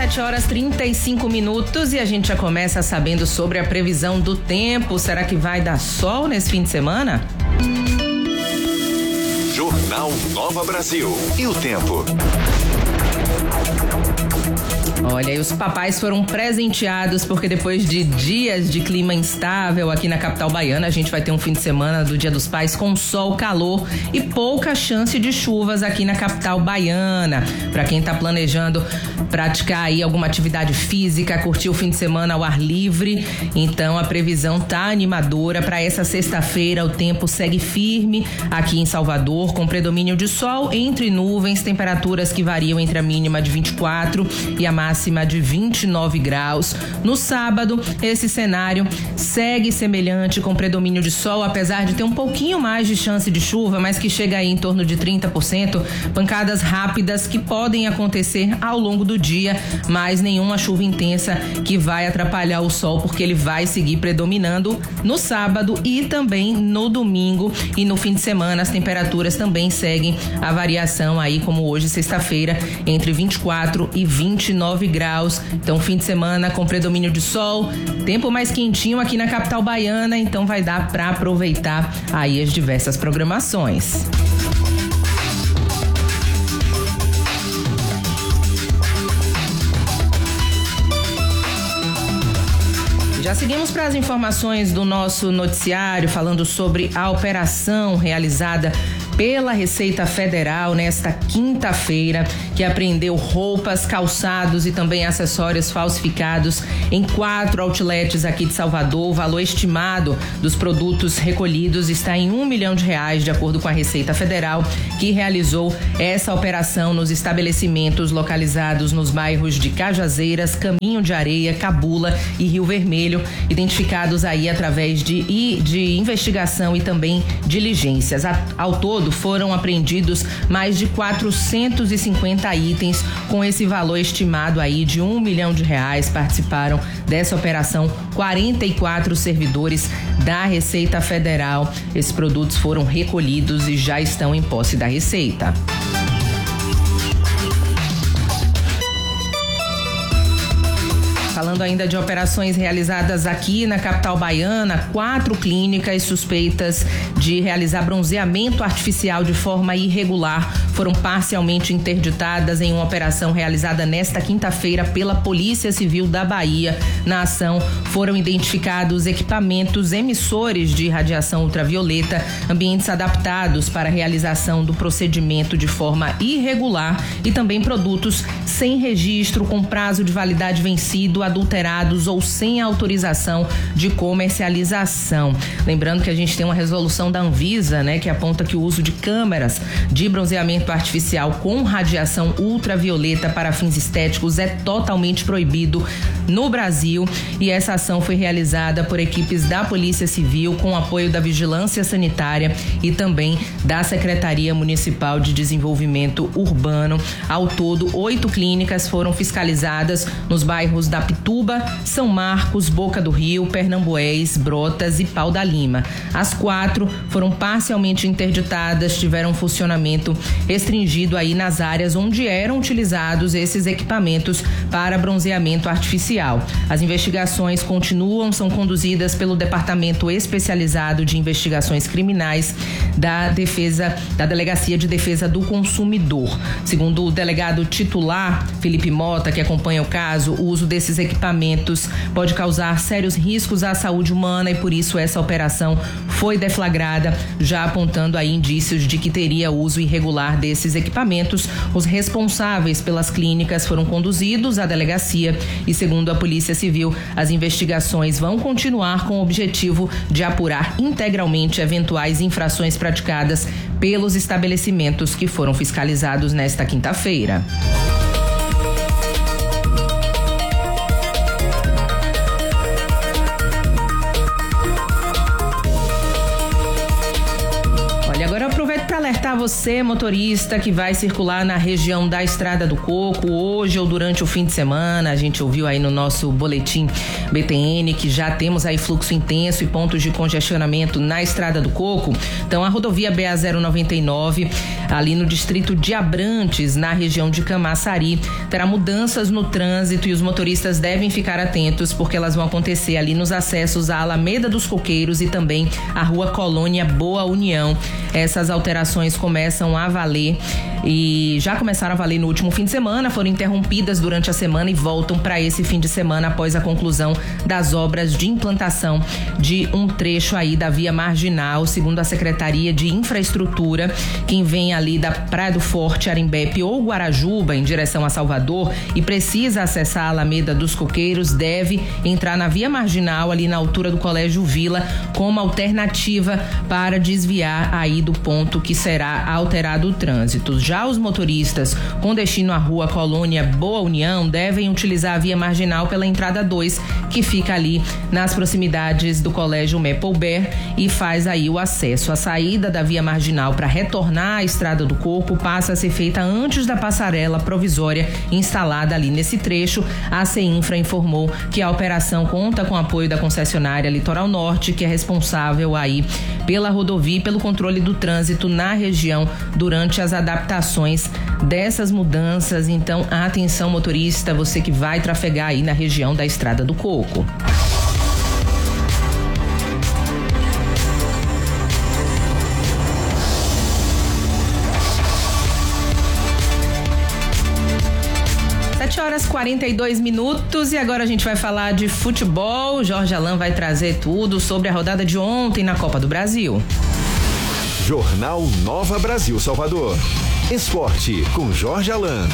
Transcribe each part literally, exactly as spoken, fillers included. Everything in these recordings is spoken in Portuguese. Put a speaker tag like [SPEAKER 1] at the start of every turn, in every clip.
[SPEAKER 1] sete horas e trinta e cinco minutos e a gente já começa sabendo sobre a previsão do tempo. Será que vai dar sol nesse fim de semana?
[SPEAKER 2] Jornal Nova Brasil. E o tempo?
[SPEAKER 1] Olha, e os papais foram presenteados porque depois de dias de clima instável aqui na capital baiana, a gente vai ter um fim de semana do Dia dos Pais com sol, calor e pouca chance de chuvas aqui na capital baiana. Para quem tá planejando praticar aí alguma atividade física, curtir o fim de semana ao ar livre, então a previsão tá animadora. Para essa sexta-feira o tempo segue firme aqui em Salvador, com predomínio de sol entre nuvens, temperaturas que variam entre a mínima de vinte e quatro e a máxima de vinte e nove graus. No sábado, esse cenário segue semelhante, com predomínio de sol, apesar de ter um pouquinho mais de chance de chuva, mas que chega aí em torno de trinta por cento, pancadas rápidas que podem acontecer ao longo do dia, mas nenhuma chuva intensa que vai atrapalhar o sol, porque ele vai seguir predominando no sábado e também no domingo. E no fim de semana as temperaturas também seguem a variação aí, como hoje, sexta-feira, entre vinte e quatro e vinte e nove graus. Então, fim de semana com predomínio de sol, tempo mais quentinho aqui na capital baiana, então vai dar para aproveitar aí as diversas programações. Já seguimos para as informações do nosso noticiário, falando sobre a operação realizada pela Receita Federal nesta quinta-feira, que apreendeu roupas, calçados e também acessórios falsificados em quatro outlets aqui de Salvador. O valor estimado dos produtos recolhidos está em um milhão de reais, de acordo com a Receita Federal, que realizou essa operação nos estabelecimentos localizados nos bairros de Cajazeiras, Caminho de Areia, Cabula e Rio Vermelho, identificados aí através de, de investigação e também diligências. Ao todo, foram apreendidos mais de quatrocentos e cinquenta itens com esse valor estimado aí de um milhão de reais. Participaram dessa operação quarenta e quatro servidores da Receita Federal. Esses produtos foram recolhidos e já estão em posse da Receita. Falando ainda de operações realizadas aqui na capital baiana, quatro clínicas suspeitas de realizar bronzeamento artificial de forma irregular foram parcialmente interditadas em uma operação realizada nesta quinta-feira pela Polícia Civil da Bahia. Na ação foram identificados equipamentos emissores de radiação ultravioleta, ambientes adaptados para a realização do procedimento de forma irregular e também produtos sem registro, com prazo de validade vencido, adulterados ou sem autorização de comercialização. Lembrando que a gente tem uma resolução da Anvisa, né, que aponta que o uso de câmeras de bronzeamento artificial com radiação ultravioleta para fins estéticos é totalmente proibido no Brasil, e essa ação foi realizada por equipes da Polícia Civil com apoio da Vigilância Sanitária e também da Secretaria Municipal de Desenvolvimento Urbano. Ao todo, oito clínicas foram fiscalizadas nos bairros da Pituba, São Marcos, Boca do Rio, Pernambués, Brotas e Pau da Lima. As quatro foram parcialmente interditadas, tiveram funcionamento restringido aí nas áreas onde eram utilizados esses equipamentos para bronzeamento artificial. As investigações continuam, são conduzidas pelo Departamento Especializado de Investigações Criminais da Defesa, da Delegacia de Defesa do Consumidor. Segundo o delegado titular, Felipe Mota, que acompanha o caso, o uso desses equipamentos pode causar sérios riscos à saúde humana e por isso essa operação foi deflagrada, já apontando aí indícios de que teria uso irregular desses equipamentos. Os responsáveis pelas clínicas foram conduzidos à delegacia e, segundo a Polícia Civil, as investigações vão continuar com o objetivo de apurar integralmente eventuais infrações praticadas pelos estabelecimentos que foram fiscalizados nesta quinta-feira. alertar você, motorista, que vai circular na região da Estrada do Coco hoje ou durante o fim de semana. A gente ouviu aí no nosso boletim B T N que já temos aí fluxo intenso e pontos de congestionamento na Estrada do Coco. Então a rodovia B A zero noventa e nove, ali no distrito de Abrantes, na região de Camaçari, terá mudanças no trânsito e os motoristas devem ficar atentos porque elas vão acontecer ali nos acessos à Alameda dos Coqueiros e também à Rua Colônia Boa União. Essas alterações começam a valer e já começaram a valer no último fim de semana, foram interrompidas durante a semana e voltam para esse fim de semana após a conclusão das obras de implantação de um trecho aí da via marginal, segundo a Secretaria de Infraestrutura. Quem vem ali da Praia do Forte, Arembepe ou Guarajuba em direção a Salvador e precisa acessar a Alameda dos Coqueiros deve entrar na via marginal ali na altura do Colégio Vila como alternativa para desviar aí do ponto que será alterado o trânsito. Já os motoristas com destino à Rua Colônia Boa União devem utilizar a via marginal pela entrada dois, que fica ali nas proximidades do Colégio Mepolber e faz aí o acesso. A saída da via marginal para retornar à Estrada do Coco passa a ser feita antes da passarela provisória instalada ali nesse trecho. A CEINFRA informou que a operação conta com apoio da concessionária Litoral Norte, que é responsável aí pela rodovia e pelo controle do trânsito na região durante as adaptações dessas mudanças. Então, atenção motorista, você que vai trafegar aí na região da Estrada do Coco. sete horas e quarenta e dois minutos e agora a gente vai falar de futebol. Jorge Alain vai trazer tudo sobre a rodada de ontem na Copa do Brasil.
[SPEAKER 2] Jornal Nova Brasil Salvador. Esporte com Jorge Alain.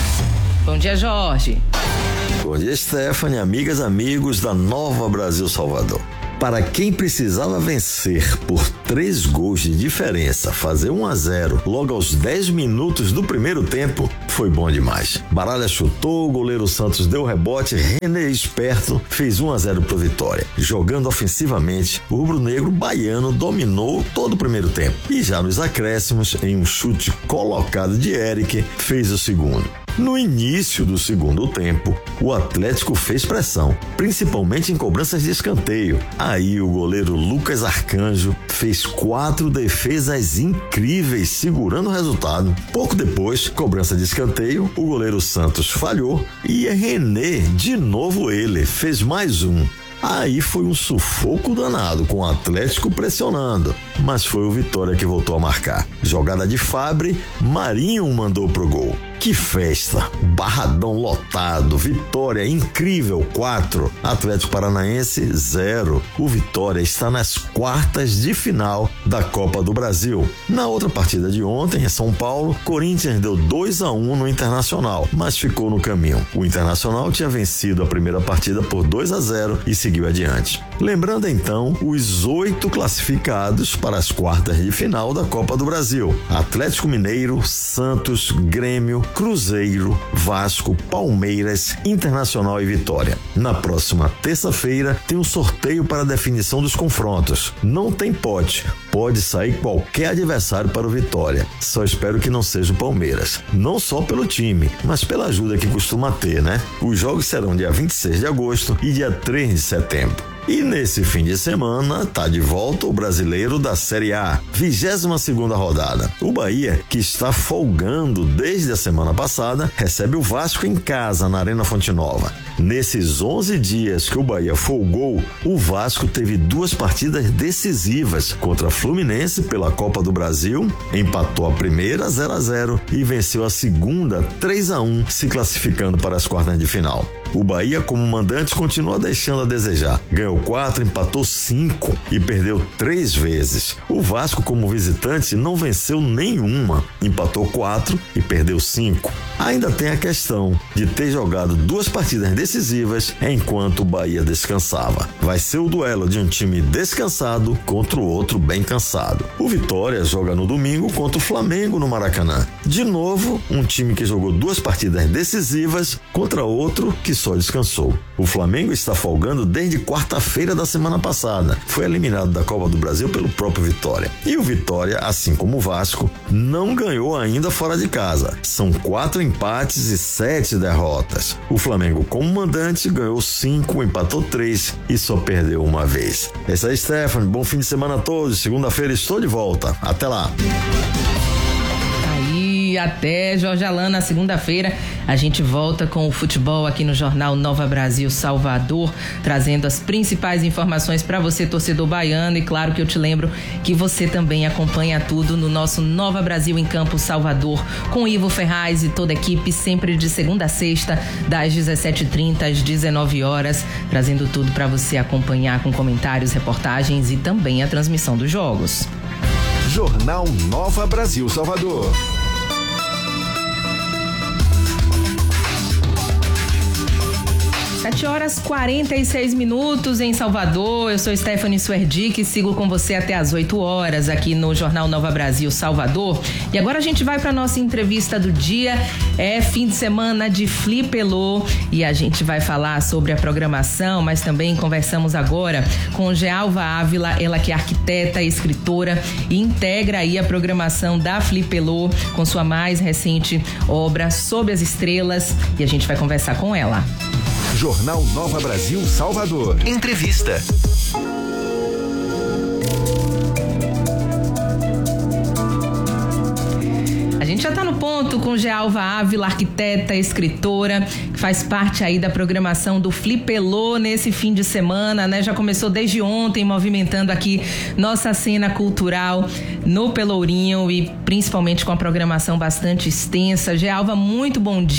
[SPEAKER 1] Bom dia, Jorge.
[SPEAKER 3] Bom dia, Stephanie, amigas, amigos da Nova Brasil Salvador. Para quem precisava vencer por três gols de diferença, fazer um a zero logo aos dez minutos do primeiro tempo, foi bom demais. Baralha chutou, o goleiro Santos deu rebote, René esperto fez um a zero pro Vitória. Jogando ofensivamente, o rubro-negro baiano dominou todo o primeiro tempo. E já nos acréscimos, em um chute colocado de Eric, fez o segundo. No início do segundo tempo, o Atlético fez pressão, principalmente em cobranças de escanteio. Aí o goleiro Lucas Arcanjo fez quatro defesas incríveis, segurando o resultado. Pouco depois, cobrança de escanteio, o goleiro Santos falhou e René, de novo ele, fez mais um. Aí foi um sufoco danado com o Atlético pressionando, mas foi o Vitória que voltou a marcar. Jogada de Fabre, Marinho mandou pro gol. Que festa! Barradão lotado, Vitória incrível, quatro. Atlético Paranaense, zero. O Vitória está nas quartas de final da Copa do Brasil. Na outra partida de ontem, em São Paulo, Corinthians deu dois a um no Internacional, mas ficou no caminho. O Internacional tinha vencido a primeira partida por dois a zero e seguiu adiante. Lembrando então os oito classificados para as quartas de final da Copa do Brasil: Atlético Mineiro, Santos, Grêmio, Cruzeiro, Vasco, Palmeiras, Internacional e Vitória. Na próxima terça-feira tem um sorteio para a definição dos confrontos. Não tem pote, pode sair qualquer adversário para o Vitória. Só espero que não seja o Palmeiras. Não só pelo time, mas pela ajuda que costuma ter, né? Os jogos serão dia vinte e seis de agosto e dia três de setembro. E nesse fim de semana, tá de volta o brasileiro da Série A, vigésima segunda rodada. O Bahia, que está folgando desde a semana passada, recebe o Vasco em casa, na Arena Fonte Nova. Nesses onze dias que o Bahia folgou, o Vasco teve duas partidas decisivas contra Fluminense pela Copa do Brasil, empatou a primeira zero a zero e venceu a segunda três a um, se classificando para as quartas de final. O Bahia, como mandante, continua deixando a desejar. Ganhou quatro, empatou cinco e perdeu três vezes. O Vasco, como visitante, não venceu nenhuma, empatou quatro e perdeu cinco. Ainda tem a questão de ter jogado duas partidas decisivas enquanto o Bahia descansava. Vai ser o duelo de um time descansado contra o outro bem cansado. O Vitória joga no domingo contra o Flamengo no Maracanã. De novo, um time que jogou duas partidas decisivas contra outro que só descansou. O Flamengo está folgando desde quarta-feira da semana passada. Foi eliminado da Copa do Brasil pelo próprio Vitória. E o Vitória, assim como o Vasco, não ganhou ainda fora de casa. São quatro empates e sete derrotas. O Flamengo, como mandante, ganhou cinco, empatou três e só perdeu uma vez. Essa é a Stephanie. Bom fim de semana a todos. Segunda-feira estou de volta. Até lá.
[SPEAKER 1] Até, Jorge Alain, na segunda-feira a gente volta com o futebol aqui no Jornal Nova Brasil Salvador, trazendo as principais informações para você, torcedor baiano, e claro que eu te lembro que você também acompanha tudo no nosso Nova Brasil em Campo Salvador, com Ivo Ferraz e toda a equipe, sempre de segunda a sexta, das dezessete e trinta às dezenove horas, trazendo tudo para você acompanhar com comentários, reportagens e também a transmissão dos jogos.
[SPEAKER 2] Jornal Nova Brasil Salvador.
[SPEAKER 1] sete horas e quarenta e seis minutos em Salvador. Eu sou Stephanie Suerdick e sigo com você até às oito horas aqui no Jornal Nova Brasil Salvador. E agora a gente vai para nossa entrevista do dia. É fim de semana de Flipelô e a gente vai falar sobre a programação, mas também conversamos agora com Gealva Ávila, ela que é arquiteta, escritora e integra aí a programação da Flipelô com sua mais recente obra Sob as Estrelas, e a gente vai conversar com ela.
[SPEAKER 2] Jornal Nova Brasil Salvador. Entrevista.
[SPEAKER 1] A gente já está no ponto com Gealva Ávila, arquiteta, escritora, que faz parte aí da programação do Flipelô nesse fim de semana, né? Já começou desde ontem movimentando aqui nossa cena cultural no Pelourinho e principalmente com a programação bastante extensa. Gealva, muito bom dia.